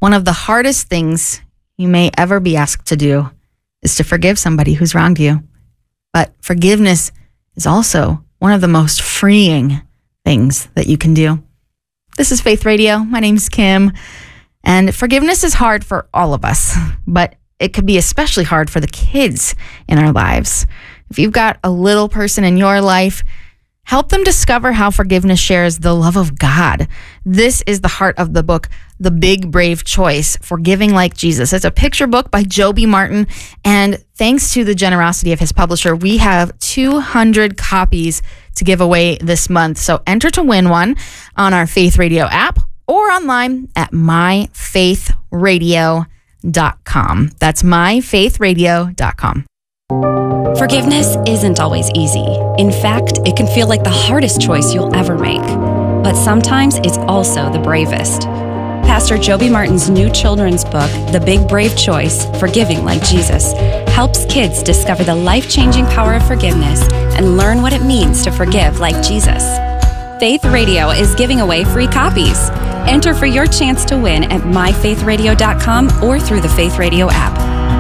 One of the hardest things you may ever be asked to do is to forgive somebody who's wronged you. But forgiveness is also one of the most freeing things that you can do. This is Faith Radio. My name's Kim. And forgiveness is hard for all of us, but it could be especially hard for the kids in our lives. If you've got a little person in your life, help them discover how forgiveness shares the love of God. This is the heart of the book, The Big Brave Choice, Forgiving Like Jesus. It's a picture book by Joby Martin, and thanks to the generosity of his publisher, we have 200 copies to give away this month. So enter to win one on our Faith Radio app or online at myfaithradio.com. That's myfaithradio.com. Forgiveness isn't always easy. In fact, it can feel like the hardest choice you'll ever make. But sometimes it's also the bravest. Pastor Joby Martin's new children's book, The Big Brave Choice, Forgiving Like Jesus, helps kids discover the life-changing power of forgiveness and learn what it means to forgive like Jesus. Faith Radio is giving away free copies. Enter for your chance to win at myfaithradio.com or through the Faith Radio app.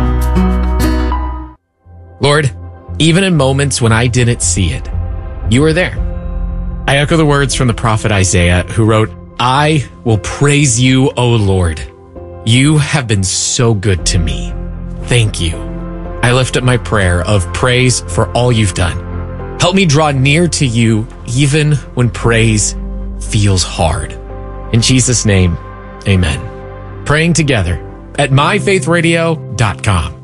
Lord, even in moments when I didn't see it, you were there. I echo the words from the prophet Isaiah, who wrote, I will praise you, O Lord. You have been so good to me. Thank you. I lift up my prayer of praise for all you've done. Help me draw near to you even when praise feels hard. In Jesus' name, amen. Praying together at myfaithradio.com.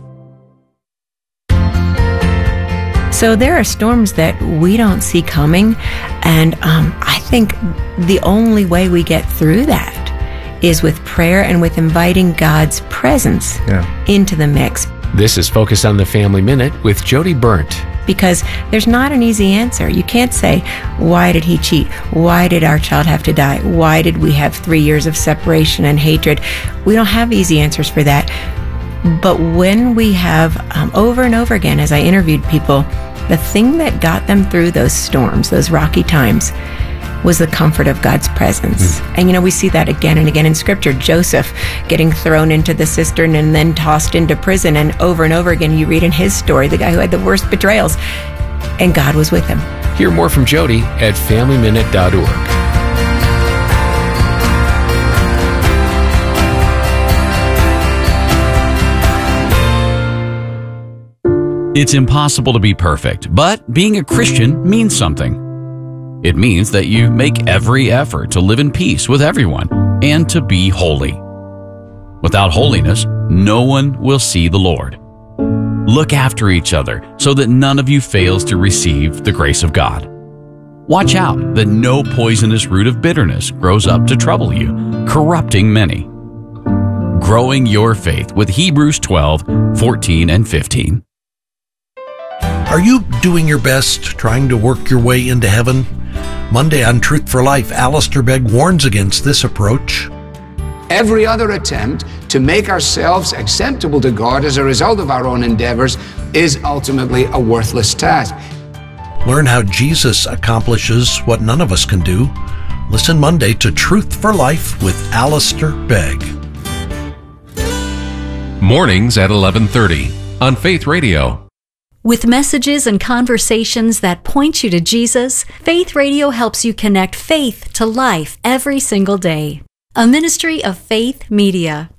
So there are storms that we don't see coming, and I think the only way we get through that is with prayer and with inviting God's presence into the mix. This is Focus on the Family Minute with Jody Burnt. Because there's not an easy answer. You can't say, why did he cheat? Why did our child have to die? Why did we have 3 years of separation and hatred? We don't have easy answers for that. But when we have, over and over again, as I interviewed people, the thing that got them through those storms, those rocky times, was the comfort of God's presence. And, we see that again and again in Scripture. Joseph getting thrown into the cistern and then tossed into prison. And over again, you read in his story, the guy who had the worst betrayals, and God was with him. Hear more from Jody at FamilyMinute.org. It's impossible to be perfect, but being a Christian means something. It means that you make every effort to live in peace with everyone and to be holy. Without holiness, no one will see the Lord. Look after each other so that none of you fails to receive the grace of God. Watch out that no poisonous root of bitterness grows up to trouble you, corrupting many. Growing your faith with Hebrews 12:14 and 15. Are you doing your best trying to work your way into heaven? Monday on Truth for Life, Alistair Begg warns against this approach. Every other attempt to make ourselves acceptable to God as a result of our own endeavors is ultimately a worthless task. Learn how Jesus accomplishes what none of us can do. Listen Monday to Truth for Life with Alistair Begg. Mornings at 11:30 on Faith Radio. With messages and conversations that point you to Jesus, Faith Radio helps you connect faith to life every single day. A ministry of Faith Media.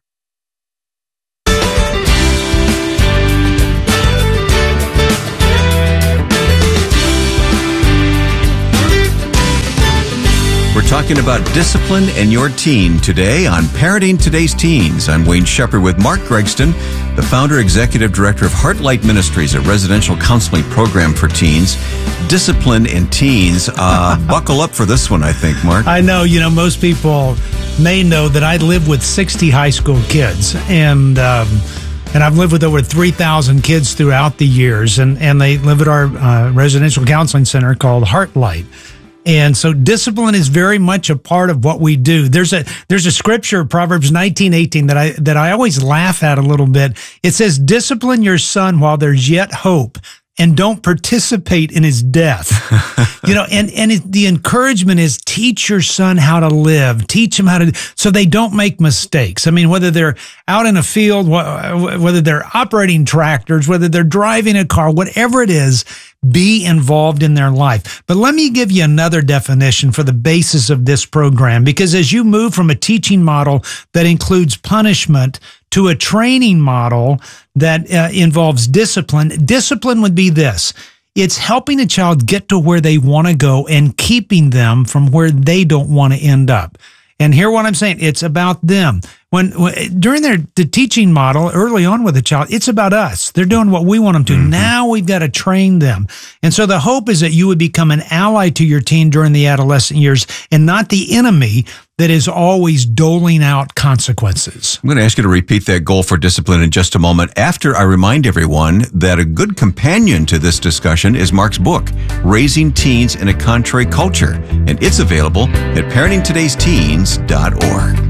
We're talking about discipline in your teen today on Parenting Today's Teens. I'm Wayne Shepherd with Mark Gregston, the founder, executive director of Heartlight Ministries, a residential counseling program for teens. Discipline in teens. Buckle up for this one, I think, Mark. I know, most people may know that I live with 60 high school kids, and I've lived with over 3,000 kids throughout the years, and they live at our residential counseling center called Heartlight. And so discipline is very much a part of what we do. There's a scripture, Proverbs 19:18, that I always laugh at a little bit. It says, "Discipline your son while there's yet hope, and don't participate in his death. The encouragement is teach your son how to live, teach him how to, so they don't make mistakes. I mean, whether they're out in a field, whether they're operating tractors, whether they're driving a car, whatever it is, be involved in their life. But let me give you another definition for the basis of this program, because as you move from a teaching model that includes punishment to a training model that involves discipline, discipline would be this. It's helping a child get to where they want to go and keeping them from where they don't want to end up. And hear what I'm saying. It's about them. When during the teaching model early on with a child, it's about us. They're doing what we want them to. Mm-hmm. Now we've got to train them. And so the hope is that you would become an ally to your teen during the adolescent years and not the enemy that is always doling out consequences. I'm going to ask you to repeat that goal for discipline in just a moment after I remind everyone that a good companion to this discussion is Mark's book, Raising Teens in a Contrary Culture, and it's available at parentingtodaysteens.org.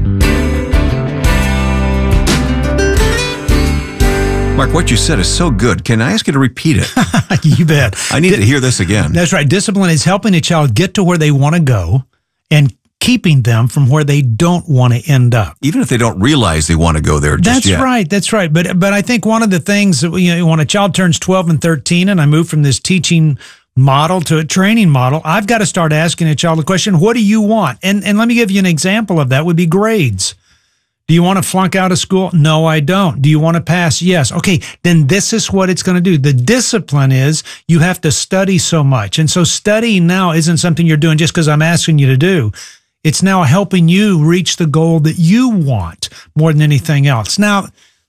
Mark, what you said is so good. Can I ask you to repeat it? You bet. I need to hear this again. That's right. Discipline is helping a child get to where they want to go and keeping them from where they don't want to end up. Even if they don't realize they want to go there just yet. That's right. But I think one of the things that, when a child turns 12 and 13 and I move from this teaching model to a training model, I've got to start asking a child the question, what do you want? And let me give you an example of that would be grades. Do you want to flunk out of school? No, I don't. Do you want to pass? Yes. Okay, then this is what it's going to do. The discipline is you have to study so much. And so studying now isn't something you're doing just because I'm asking you to do. It's now helping you reach the goal that you want more than anything else. Now,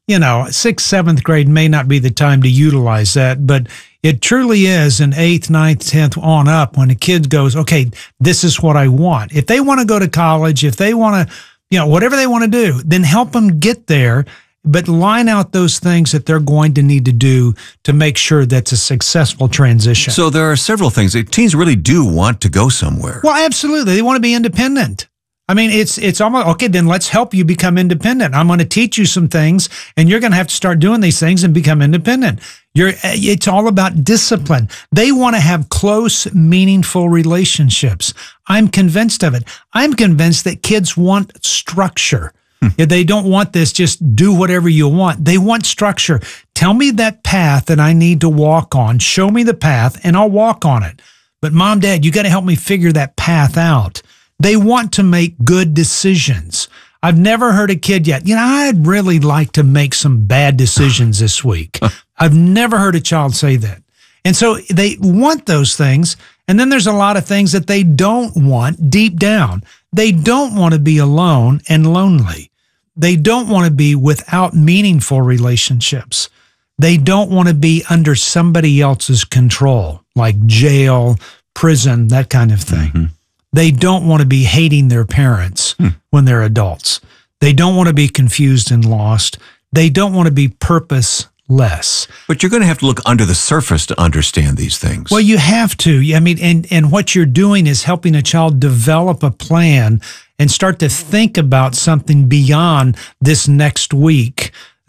6th, 7th grade may not be the time to utilize that, but it truly is in 8th, 9th, 10th on up when a kid goes, okay, this is what I want. If they want to go to college, if they want to, whatever they want to do, then help them get there, but line out those things that they're going to need to do to make sure that's a successful transition. So there are several things. Teens really do want to go somewhere. Well, absolutely. They want to be independent. I mean, it's almost, okay, then let's help you become independent. I'm going to teach you some things, and you're going to have to start doing these things and become independent. It's all about discipline. They want to have close, meaningful relationships. I'm convinced of it. I'm convinced that kids want structure. If they don't want this, just do whatever you want. They want structure. Tell me that path that I need to walk on. Show me the path, and I'll walk on it. But Mom, Dad, you got to help me figure that path out. They want to make good decisions. I've never heard a kid yet, I'd really like to make some bad decisions this week. I've never heard a child say that. And so they want those things. And then there's a lot of things that they don't want deep down. They don't want to be alone and lonely. They don't want to be without meaningful relationships. They don't want to be under somebody else's control, like jail, prison, that kind of thing. Mm-hmm. They don't want to be hating their parents when they're adults. They don't want to be confused and lost. They don't want to be purposeless. But you're going to have to look under the surface to understand these things. Well, you have to. I mean, and what you're doing is helping a child develop a plan and start to think about something beyond this next week.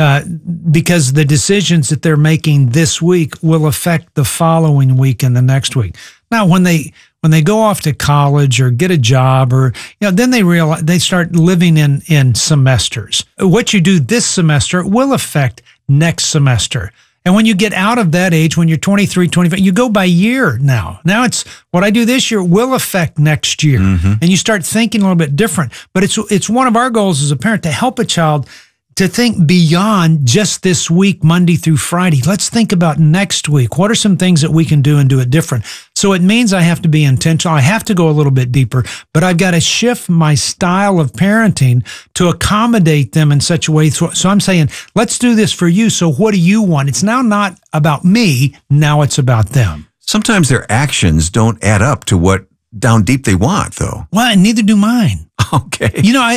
Because the decisions that they're making this week will affect the following week and the next week. Now, when they go off to college or get a job or, then they realize they start living in semesters. What you do this semester will affect next semester. And when you get out of that age, when you're 23, 25, you go by year now. Now it's what I do this year will affect next year. Mm-hmm. And you start thinking a little bit different. But it's one of our goals as a parent to help a child to think beyond just this week, Monday through Friday. Let's think about next week. What are some things that we can do and do it different? So it means I have to be intentional. I have to go a little bit deeper, but I've got to shift my style of parenting to accommodate them in such a way. So I'm saying, let's do this for you. So what do you want? It's now not about me. Now it's about them. Sometimes their actions don't add up to what down deep they want, though. Well, and neither do mine. Okay.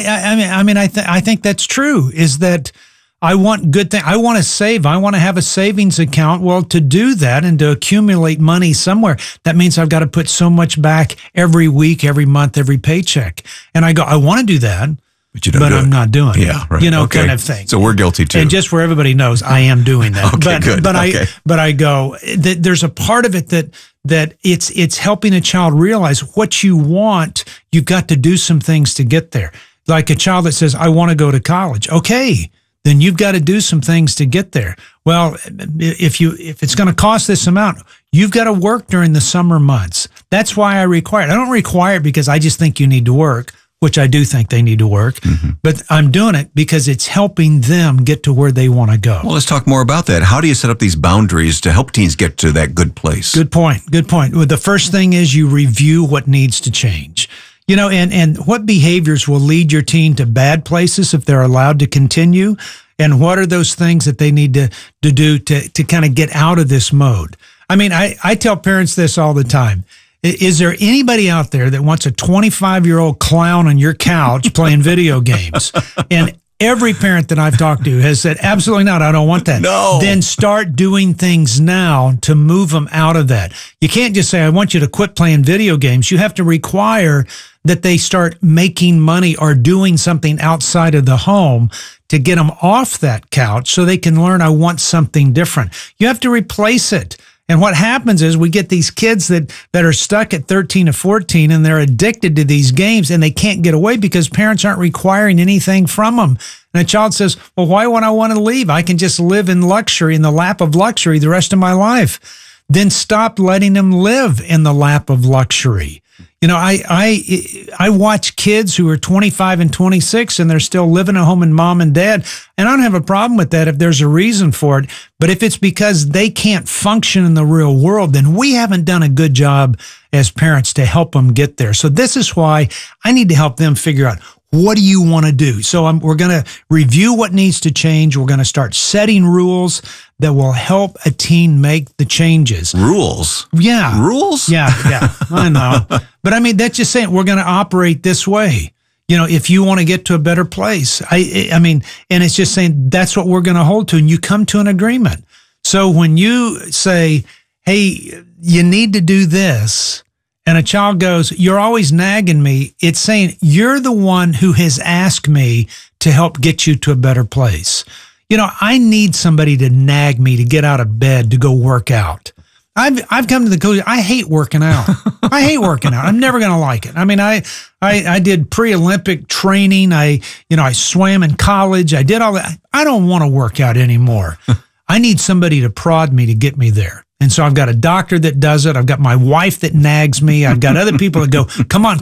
I think that's true, is that I want good things. I want to save. I want to have a savings account. Well, to do that and to accumulate money somewhere, that means I've got to put so much back every week, every month, every paycheck. And I want to do that. But you don't but do I'm it. not doing Yeah, it. right. You know, Okay. kind of thing. So we're guilty too. And just where everybody knows, I am doing that. Okay, good. But Okay. I go that there's a part of it that it's helping a child realize what you want. You've got to do some things to get there. Like a child that says, I want to go to college. Okay, then you've got to do some things to get there. Well, if it's going to cost this amount, you've got to work during the summer months. That's why I require it. I don't require it because I just think you need to work, which I do think they need to work, but I'm doing it because it's helping them get to where they want to go. Well, let's talk more about that. How do you set up these boundaries to help teens get to that good place? Good point. Well, the first thing is you review what needs to change. You know, and what behaviors will lead your teen to bad places if they're allowed to continue? And what are those things that they need to do to kind of get out of this mode? I mean, I tell parents this all the time. Is there anybody out there that wants a 25-year-old clown on your couch playing video games? And every parent that I've talked to has said, absolutely not. I don't want that. No. Then start doing things now to move them out of that. You can't just say, I want you to quit playing video games. You have to require that they start making money or doing something outside of the home to get them off that couch so they can learn, I want something different. You have to replace it. And what happens is we get these kids that are stuck at 13 or 14 and they're addicted to these games and they can't get away because parents aren't requiring anything from them. And a child says, well, why would I want to leave? I can just live in luxury, in the lap of luxury the rest of my life. Then stop letting them live in the lap of luxury. You know, I watch kids who are 25 and 26 and they're still living at home with mom and dad. And I don't have a problem with that if there's a reason for it. But if it's because they can't function in the real world, then we haven't done a good job as parents to help them get there. So this is why I need to help them figure out, what do you want to do? So we're going to review what needs to change. We're going to start setting rules that will help a teen make the changes. Rules? Yeah. Rules? Yeah, I know. But I mean, that's just saying we're going to operate this way. You know, if you want to get to a better place, I mean, and it's just saying that's what we're going to hold to, and you come to an agreement. So when you say, hey, you need to do this, and a child goes, you're always nagging me, it's saying you're the one who has asked me to help get you to a better place. You know, I need somebody to nag me to get out of bed to go work out. I've come to the conclusion, I hate working out. I hate working out. I'm never going to like it. I mean, I did pre-Olympic training. I swam in college. I did all that. I don't want to work out anymore. I need somebody to prod me to get me there. And so I've got a doctor that does it. I've got my wife that nags me. I've got other people that go, come on.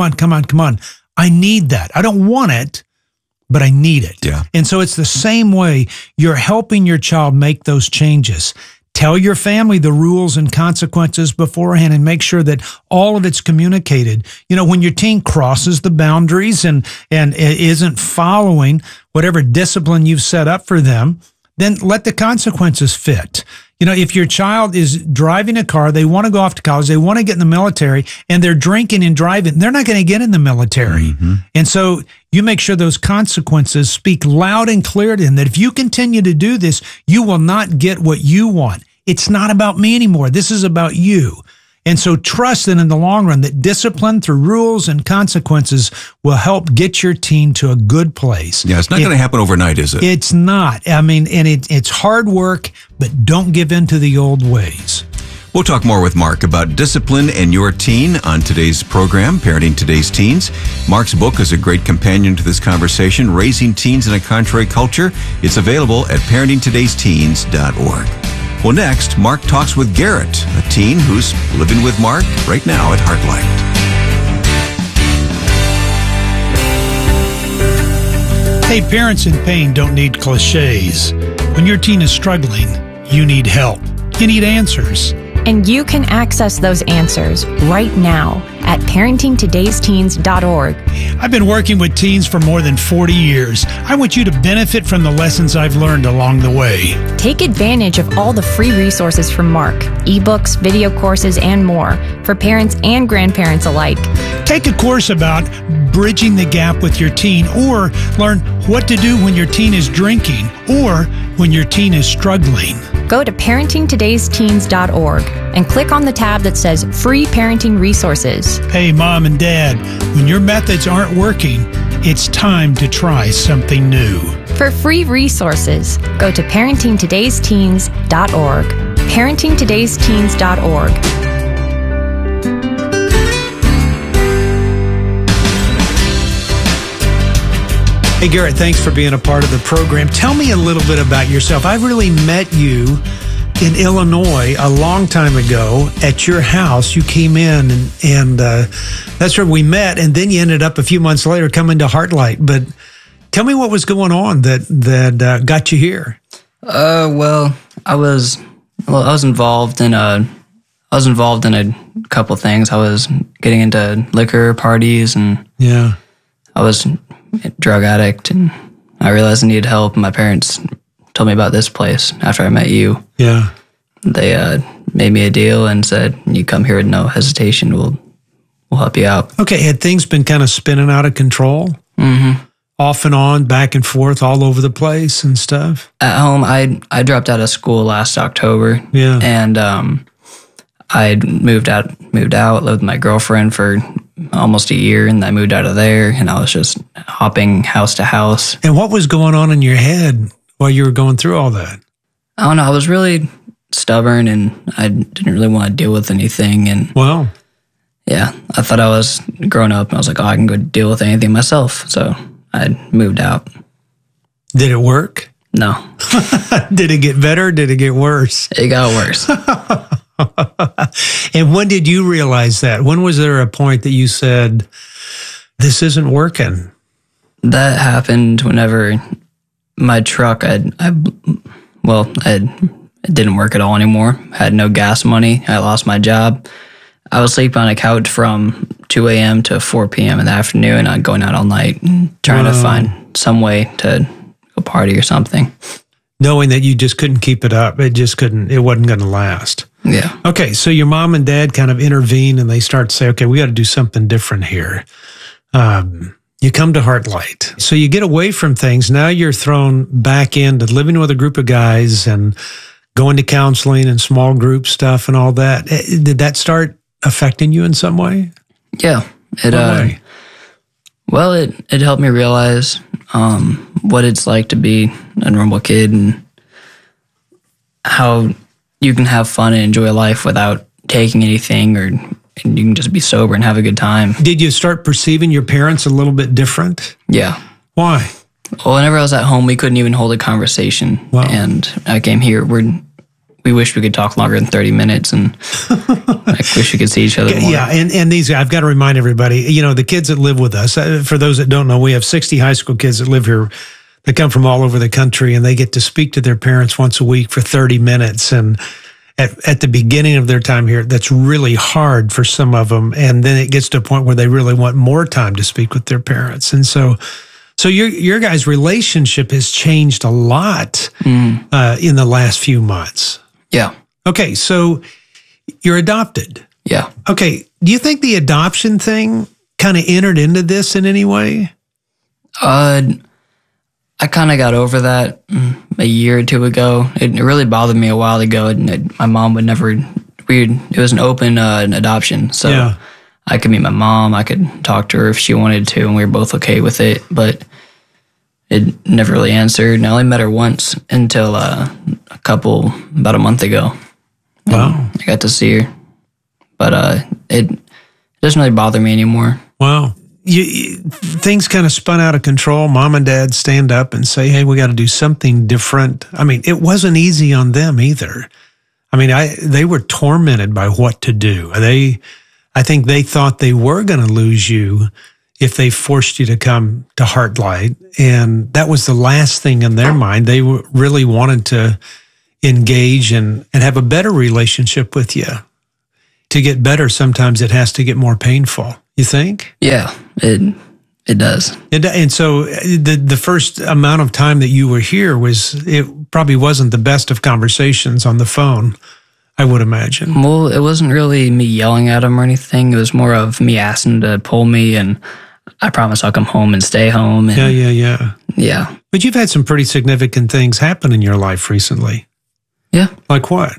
I need that. I don't want it, but I need it. Yeah. And so it's the same way you're helping your child make those changes. Tell your family the rules and consequences beforehand and make sure that all of it's communicated. You know, when your teen crosses the boundaries and isn't following whatever discipline you've set up for them, then let the consequences fit. You know, if your child is driving a car, they want to go off to college, they want to get in the military, and they're drinking and driving, they're not going to get in the military. Mm-hmm. And so you make sure those consequences speak loud and clear to them that if you continue to do this, you will not get what you want. It's not about me anymore. This is about you. And so trust that in the long run, that discipline through rules and consequences will help get your teen to a good place. Yeah, it's not going to happen overnight, is it? It's not. I mean, and it's hard work, but don't give in to the old ways. We'll talk more with Mark about discipline and your teen on today's program, Parenting Today's Teens. Mark's book is a great companion to this conversation, Raising Teens in a Contrary Culture. It's available at parentingtodaysteens.org. Well, next, Mark talks with Garrett, a teen who's living with Mark right now at Heartlight. Hey, parents in pain don't need cliches. When your teen is struggling, you need help. You need answers. And you can access those answers right now at parentingtodaysteens.org. I've been working with teens for more than 40 years. I want you to benefit from the lessons I've learned along the way. Take advantage of all the free resources from Mark, ebooks, video courses, and more for parents and grandparents alike. Take a course about bridging the gap with your teen, or learn what to do when your teen is drinking or when your teen is struggling. Go to parentingtodaysteens.org and click on the tab that says Free Parenting Resources. Hey, Mom and Dad, when your methods aren't working, It's time to try something new. For free resources, go to parentingtodaysteens.org. parentingtodaysteens.org. Hey, Garrett, thanks for being a part of the program. Tell me a little bit about yourself. I really met you in Illinois a long time ago at your house. You came in and that's where we met. And then you ended up a few months later coming to Heartlight. But tell me what was going on that got you here. Well, I was involved in a couple things. I was getting into liquor parties, and yeah, I was a drug addict, and I realized I needed help. My parents told me about this place after I met you. Yeah, they made me a deal and said, "You come here with no hesitation. We'll help you out." Okay, had things been kind of spinning out of control? Mm-hmm. Off and on, back and forth, all over the place and stuff? At home, I dropped out of school last October. Yeah. And I moved out, lived with my girlfriend for almost a year, and I moved out of there, and I was just hopping house to house. And what was going on in your head while you were going through all that? I don't know. I was really stubborn, and I didn't really want to deal with anything. And wow. Yeah, I thought I was growing up, and I was like, oh, I can go deal with anything myself. So I moved out. Did it work? No. Did it get better? Did it get worse? It got worse. And when did you realize that? When was there a point that you said, this isn't working? That happened whenever my truck, it didn't work at all anymore. I had no gas money. I lost my job. I was sleeping on a couch from 2 a.m. to 4 p.m. in the afternoon. I'd going out all night and trying to find some way to go party or something. Knowing that you just couldn't keep it up. It wasn't going to last. Yeah. Okay, so your mom and dad kind of intervene and they start to say, okay, we got to do something different here. You come to Heartlight. So you get away from things. Now you're thrown back into living with a group of guys and going to counseling and small group stuff and all that. Did that start affecting you in some way? Yeah. It helped me realize what it's like to be a normal kid and how you can have fun and enjoy life without taking anything, and you can just be sober and have a good time. Did you start perceiving your parents a little bit different? Yeah. Why? Well, whenever I was at home, we couldn't even hold a conversation. Wow. And I came here. We wish we could talk longer than 30 minutes, and I wish we could see each other more. Yeah, and these, I've got to remind everybody, the kids that live with us, for those that don't know, we have 60 high school kids that live here. They come from all over the country, and they get to speak to their parents once a week for 30 minutes. And at the beginning of their time here, that's really hard for some of them. And then it gets to a point where they really want more time to speak with their parents. And so your guys' relationship has changed a lot in the last few months. Yeah. Okay, so you're adopted. Yeah. Okay, do you think the adoption thing kind of entered into this in any way? I kind of got over that a year or two ago. It really bothered me a while ago. And my mom would never. It was an open adoption, so yeah. I could meet my mom. I could talk to her if she wanted to, and we were both okay with it. But it never really answered. And I only met her once until about a month ago. Wow! I got to see her, but it doesn't really bother me anymore. Wow. Things kind of spun out of control. Mom and dad stand up and say, hey, we got to do something different. I mean, it wasn't easy on them either. I mean, they were tormented by what to do. I think they thought they were going to lose you if they forced you to come to Heartlight. And that was the last thing in their mind. They really wanted to engage and have a better relationship with you. To get better, sometimes it has to get more painful. You think? Yeah, it does. And so the first amount of time that you were here it probably wasn't the best of conversations on the phone, I would imagine. Well, it wasn't really me yelling at him or anything. It was more of me asking to pull me, and I promise I'll come home and stay home. And Yeah. But you've had some pretty significant things happen in your life recently. Yeah. Like what?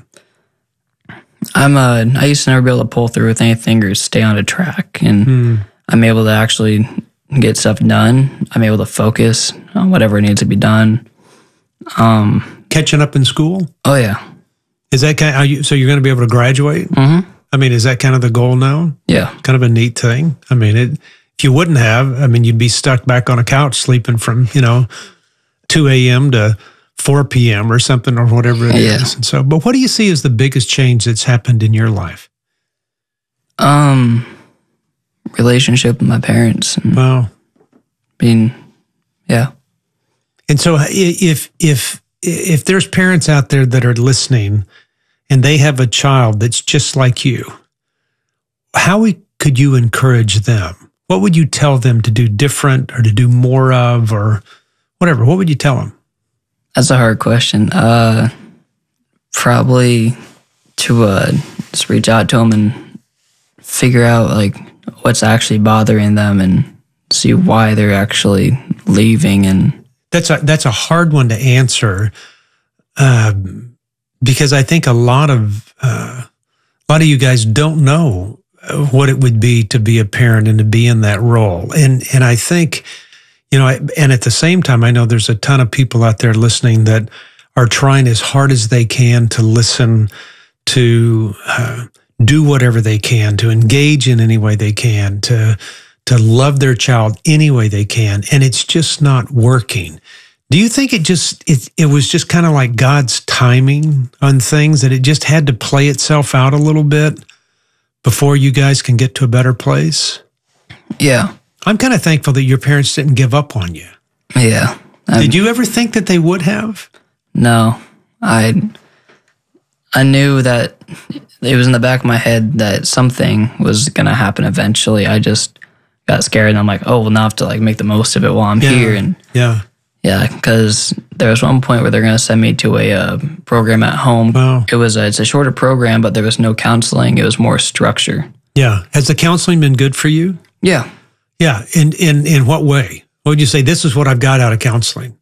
I used to never be able to pull through with anything or stay on a track, and I'm able to actually get stuff done. I'm able to focus on whatever needs to be done. Catching up in school? Oh, yeah. Is that so you're going to be able to graduate? Mm-hmm. I mean, is that kind of the goal now? Yeah. Kind of a neat thing. I mean, if you wouldn't have, I mean, you'd be stuck back on a couch sleeping from, 2 a.m. to 4 p.m. or something or whatever it is. And so, but what do you see as the biggest change that's happened in your life? Relationship with my parents. And wow. Yeah. And so if there's parents out there that are listening and they have a child that's just like you, how could you encourage them? What would you tell them to do different or to do more of or whatever? What would you tell them? That's a hard question. Probably to just reach out to them and figure out like what's actually bothering them and see why they're actually leaving. And that's a hard one to answer because I think a lot of you guys don't know what it would be to be a parent and to be in that role. And I think, and at the same time, I know there's a ton of people out there listening that are trying as hard as they can to listen, to do whatever they can, to engage in any way they can, to love their child any way they can, and it's just not working. Do you think it was just kind of like God's timing on things, that it just had to play itself out a little bit before you guys can get to a better place? Yeah. I'm kind of thankful that your parents didn't give up on you. Yeah. Did you ever think that they would have? No. I knew that it was in the back of my head that something was going to happen eventually. I just got scared and I'm like, oh, well, now I have to like make the most of it while I'm here. And yeah, because there was one point where they're going to send me to a program at home. Wow. It's a shorter program, but there was no counseling. It was more structure. Yeah. Has the counseling been good for you? Yeah. Yeah. In what way? What would you say? This is what I've got out of counseling.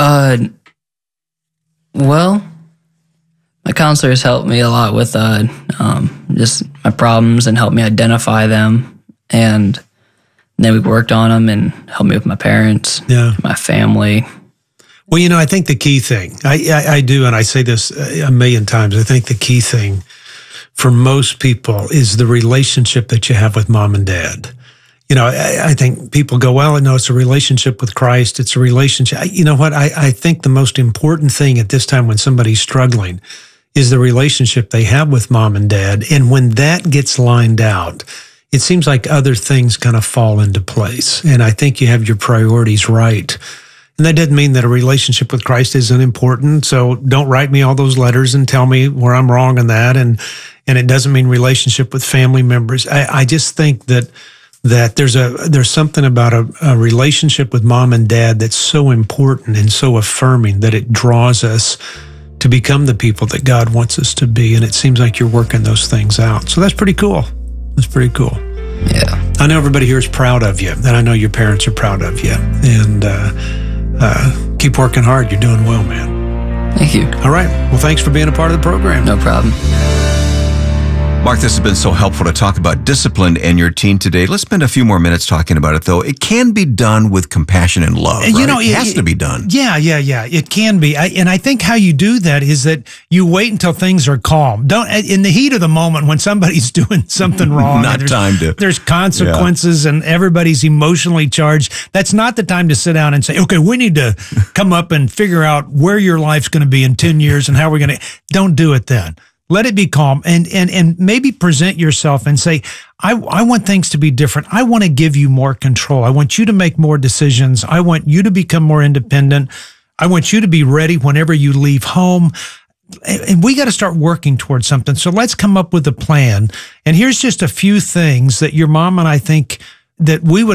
Well, my counselors helped me a lot with just my problems and helped me identify them. And then we worked on them and helped me with my parents, my family. Well, I think the key thing, I do, and I say this a million times, I think the key thing for most people is the relationship that you have with mom and dad. I think people go, well, no, it's a relationship with Christ. It's a relationship. You know what? I think the most important thing at this time when somebody's struggling is the relationship they have with mom and dad. And when that gets lined out, it seems like other things kind of fall into place. And I think you have your priorities right. And that doesn't mean that a relationship with Christ isn't important. So don't write me all those letters and tell me where I'm wrong on that. And it doesn't mean relationship with family members. I just think that there's something about a relationship with mom and dad that's so important and so affirming that it draws us to become the people that God wants us to be. And it seems like you're working those things out. So that's pretty cool. That's pretty cool. Yeah. I know everybody here is proud of you, and I know your parents are proud of you. And keep working hard. You're doing well, man. Thank you. All right. Well, thanks for being a part of the program. No problem. Mark, this has been so helpful to talk about discipline and your teen today. Let's spend a few more minutes talking about it, though. It can be done with compassion and love, right? It has to be done. Yeah. It can be. And I think how you do that is that you wait until things are calm. Don't, in the heat of the moment when somebody's doing something wrong. There's consequences and everybody's emotionally charged. That's not the time to sit down and say, okay, we need to come up and figure out where your life's going to be in 10 years and how we're going to. Don't do it then. Let it be calm and maybe present yourself and say, I want things to be different. I want to give you more control. I want you to make more decisions. I want you to become more independent. I want you to be ready whenever you leave home. And we got to start working towards something. So let's come up with a plan. And here's just a few things that your mom and I think that we would